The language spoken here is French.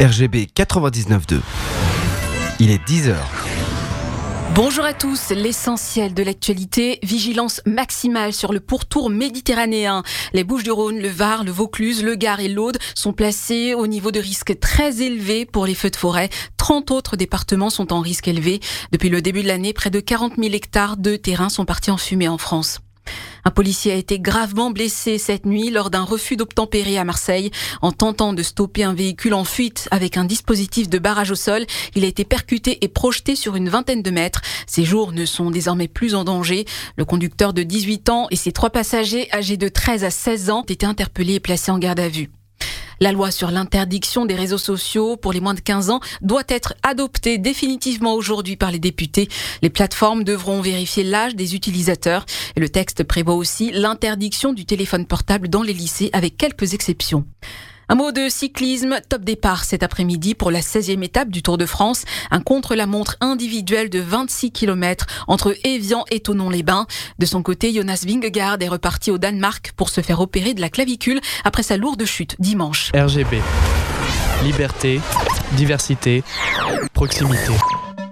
RGB 99.2. Il est 10h. Bonjour à tous, l'essentiel de l'actualité, vigilance maximale sur le pourtour méditerranéen. Les Bouches-du-Rhône, le Var, le Vaucluse, le Gard et l'Aude sont placés au niveau de risque très élevé pour les feux de forêt. 30 autres départements sont en risque élevé. Depuis le début de l'année, près de 40 000 hectares de terrain sont partis en fumée en France. Un policier a été gravement blessé cette nuit lors d'un refus d'obtempérer à Marseille. En tentant de stopper un véhicule en fuite avec un dispositif de barrage au sol, il a été percuté et projeté sur une vingtaine de mètres. Ses jours ne sont désormais plus en danger. Le conducteur de 18 ans et ses 3 passagers âgés de 13 à 16 ans ont été interpellés et placés en garde à vue. La loi sur l'interdiction des réseaux sociaux pour les moins de 15 ans doit être adoptée définitivement aujourd'hui par les députés. Les plateformes devront vérifier l'âge des utilisateurs. Et le texte prévoit aussi l'interdiction du téléphone portable dans les lycées avec quelques exceptions. Un mot de cyclisme, top départ cet après-midi pour la 16e étape du Tour de France. Un contre-la-montre individuel de 26 km entre Évian et Thonon-les-Bains. De son côté, Jonas Vingegaard est reparti au Danemark pour se faire opérer de la clavicule après sa lourde chute dimanche. RGB, liberté, diversité, proximité.